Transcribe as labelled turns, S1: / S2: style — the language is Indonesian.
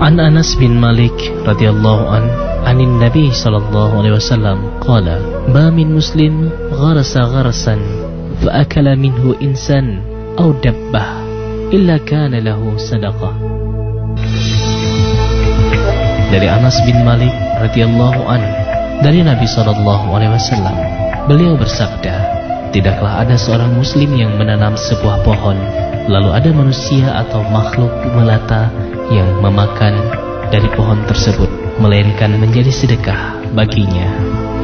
S1: An Anas bin Malik radhiyallahu anin Nabi sallallahu alaihi wasallam qala ma min muslim gharasa gharasan fa akala minhu insan aw dabbah illa kana lahu sadaqah. Dari Anas bin Malik radhiyallahu dari Nabi sallallahu alaihi wasallam, beliau bersabda, tidaklah ada seorang muslim yang menanam sebuah pohon lalu ada manusia atau makhluk melata yang memakan dari pohon tersebut, melainkan menjadi sedekah baginya.